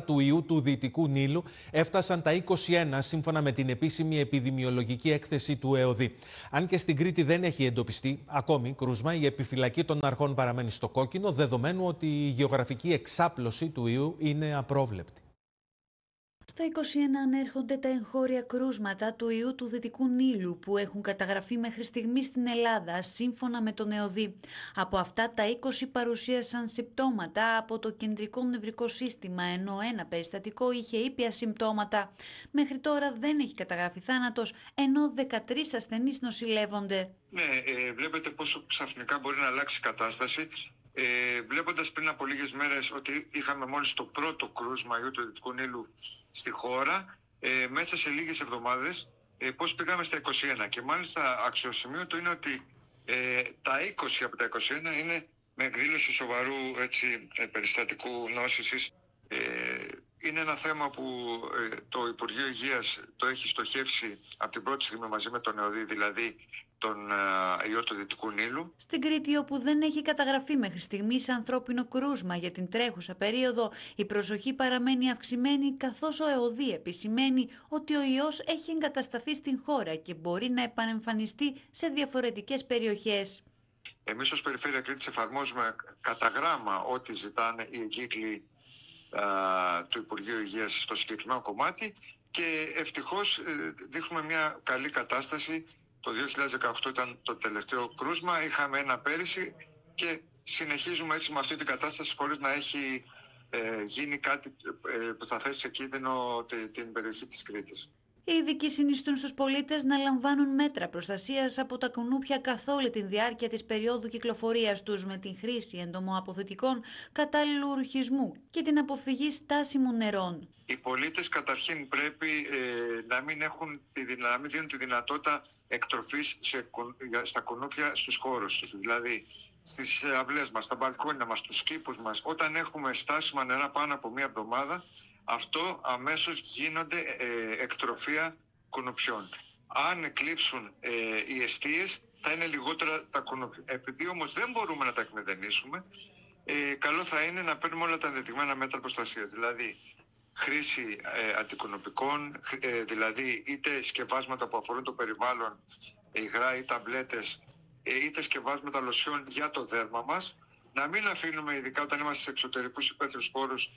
του ιού του Δυτικού Νείλου έφτασαν τα 21, σύμφωνα με την επίσημη επιδημιολογική έκθεση του ΕΟΔΗ. Αν και στην Κρήτη δεν έχει εντοπιστεί ακόμη κρούσμα, η επιφυλακή των αρχών παραμένει στο κόκκινο, δεδομένου ότι η γεωγραφική εξάπλωση του ιού είναι απρόβλεπτη. Στα 21 ανέρχονται τα εγχώρια κρούσματα του ιού του Δυτικού Νείλου που έχουν καταγραφεί μέχρι στιγμή στην Ελλάδα, σύμφωνα με τον ΕΟΔΗ. Από αυτά, τα 20 παρουσίασαν συμπτώματα από το κεντρικό νευρικό σύστημα, ενώ ένα περιστατικό είχε ήπια συμπτώματα. Μέχρι τώρα δεν έχει καταγραφεί θάνατος, ενώ 13 ασθενείς νοσηλεύονται. Ναι, βλέπετε πόσο ξαφνικά μπορεί να αλλάξει η κατάσταση. Βλέποντας πριν από λίγες μέρες ότι είχαμε μόλις το πρώτο κρούσμα ιού του Δυτικού Νείλου στη χώρα, μέσα σε λίγες εβδομάδες πώς πήγαμε στα 21. Και μάλιστα αξιοσημείωτο είναι ότι τα 20 από τα 21 είναι με εκδήλωση σοβαρού περιστατικού νόσησης. Είναι ένα θέμα που το Υπουργείο Υγείας το έχει στοχεύσει από την πρώτη στιγμή μαζί με τον ΕΟΔΗ, δηλαδή τον ιό του Δυτικού Νείλου. Στην Κρήτη, όπου δεν έχει καταγραφεί μέχρι στιγμής ανθρώπινο κρούσμα για την τρέχουσα περίοδο, η προσοχή παραμένει αυξημένη, καθώς ο ΕΟΔΗ επισημαίνει ότι ο ιός έχει εγκατασταθεί στην χώρα και μπορεί να επανεμφανιστεί σε διαφορετικές περιοχές. Εμείς ως Περιφέρεια Κρήτης εφαρμόζουμε κατά γράμμα ό,τι ζητάνε οι εγκύκλοι του Υπουργείου Υγείας στο συγκεκριμένο κομμάτι και ευτυχώς δείχνουμε μια καλή κατάσταση. Το 2018 ήταν το τελευταίο κρούσμα, είχαμε ένα πέρυσι και συνεχίζουμε έτσι με αυτή την κατάσταση χωρίς να έχει γίνει κάτι που θα θέσει σε κίνδυνο την περιοχή της Κρήτης. Οι ειδικοί συνιστούν στους πολίτες να λαμβάνουν μέτρα προστασίας από τα κουνούπια καθ' όλη τη διάρκεια της περίοδου κυκλοφορίας τους, με την χρήση εντομοαποθετικών, κατάλληλου ρουχισμού και την αποφυγή στάσιμων νερών. Οι πολίτες καταρχήν πρέπει να μην δίνουν τη δυνατότητα εκτροφής στα κουνούπια στους χώρους τους. Δηλαδή στις αυλές μας, στα μπαλκόνια μας, στους κήπους μας. Όταν έχουμε στάσιμα νερά πάνω από μία εβδομάδα, αυτό αμέσως γίνονται εκτροφία κουνουπιών. Αν εκλείψουν οι εστίες, θα είναι λιγότερα τα κουνούπια. Επειδή όμως δεν μπορούμε να τα εκμεδενήσουμε, καλό θα είναι να παίρνουμε όλα τα ενδεδειγμένα μέτρα προστασίας. Δηλαδή χρήση αντικονουπικών, δηλαδή είτε σκευάσματα που αφορούν το περιβάλλον, υγρά ή ταμπλέτες, είτε σκευάσματα λοσιών για το δέρμα μας. Να μην αφήνουμε, ειδικά όταν είμαστε σε εξωτερικούς υπαίθριους χώρους,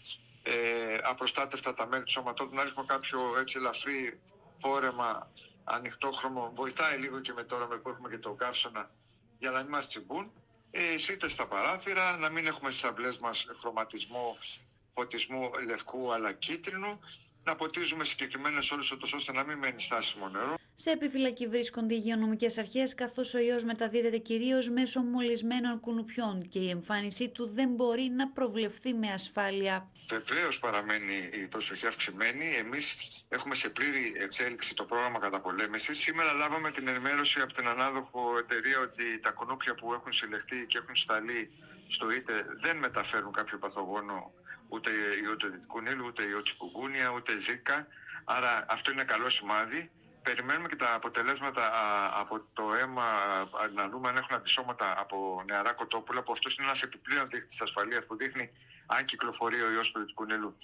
απροστάτευτα τα μέρη του σώματός, να ρίχνουμε κάποιο έτσι ελαφρύ φόρεμα ανοιχτόχρωμο. Βοηθάει λίγο και με τώρα που έχουμε και το καύσωνα για να μην μας τσιμπούν. Είτε στα παράθυρα, να μην έχουμε στις αυλές μας χρωματισμό φωτισμού λευκού αλλά κίτρινου, να ποτίζουμε συγκεκριμένες ώρες ώστε να μην μένει στάσιμο νερό. Σε επιφυλακή βρίσκονται οι υγειονομικές αρχές, καθώς ο ιός μεταδίδεται κυρίως μέσω μολυσμένων κουνουπιών και η εμφάνισή του δεν μπορεί να προβλεφθεί με ασφάλεια. Βεβαίως παραμένει η προσοχή αυξημένη. Εμείς έχουμε σε πλήρη εξέλιξη το πρόγραμμα καταπολέμησης. Σήμερα λάβαμε την ενημέρωση από την ανάδοχο εταιρεία ότι τα κουνούπια που έχουν συλλεχθεί και έχουν σταλεί στο ΙΤΕ δεν μεταφέρουν κάποιο παθογόνο, ούτε ιό του Δυτικού Νείλου, ούτε ιό τσικουγκούνια, ούτε ζίκα. Άρα αυτό είναι καλό σημάδι. Περιμένουμε και τα αποτελέσματα από το αίμα, να δούμε αν έχουν αντισώματα από νεαρά κοτόπουλα, που αυτός είναι ένας επιπλέον δείκτης ασφαλείας που δείχνει αν κυκλοφορεί ο ιός του Δυτικού Νείλου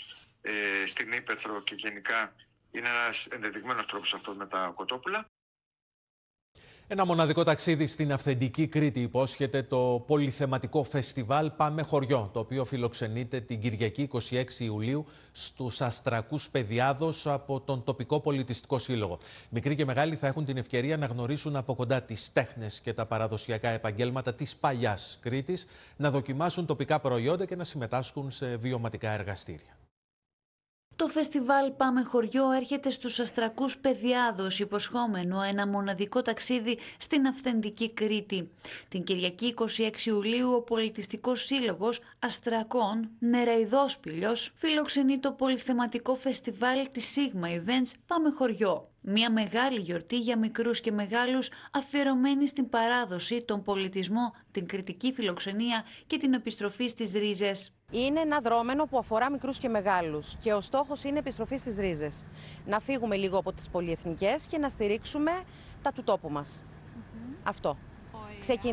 στην ύπαιθρο, και γενικά είναι ένας ενδεδειγμένος τρόπος αυτός με τα κοτόπουλα. Ένα μοναδικό ταξίδι στην αυθεντική Κρήτη υπόσχεται το πολυθεματικό φεστιβάλ Πάμε Χωριό, το οποίο φιλοξενείται την Κυριακή 26 Ιουλίου στους Αστρακούς Παιδιάδος από τον τοπικό πολιτιστικό σύλλογο. Μικροί και μεγάλοι θα έχουν την ευκαιρία να γνωρίσουν από κοντά τις τέχνες και τα παραδοσιακά επαγγέλματα της παλιάς Κρήτης, να δοκιμάσουν τοπικά προϊόντα και να συμμετάσχουν σε βιωματικά εργαστήρια. Το φεστιβάλ Πάμε Χωριό έρχεται στους Αστρακούς Παιδιάδος, υποσχόμενο ένα μοναδικό ταξίδι στην αυθεντική Κρήτη. Την Κυριακή 26 Ιουλίου ο Πολιτιστικός Σύλλογος Αστρακών Νεραϊδόσπηλιος φιλοξενεί το πολυθεματικό φεστιβάλ της Sigma Events Πάμε Χωριό. Μια μεγάλη γιορτή για μικρούς και μεγάλους, αφιερωμένη στην παράδοση, τον πολιτισμό, την κριτική φιλοξενία και την επιστροφή στις ρίζες. Είναι ένα δρόμενο που αφορά μικρούς και μεγάλους και ο στόχος είναι επιστροφή στις ρίζες. Να φύγουμε λίγο από τις πολυεθνικές και να στηρίξουμε τα του τόπου μας. Αυτό.